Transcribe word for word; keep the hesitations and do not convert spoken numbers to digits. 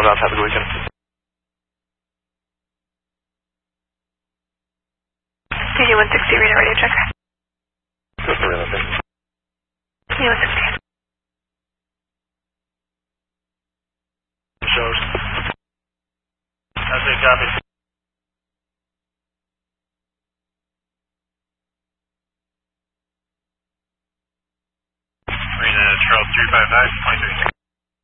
southbound. Have a good weekend. D D one sixty, Reno radio check. Go for Reno, okay. D D one sixty. Shows. That's it, copy. Reno, Charles three five five, twenty-three.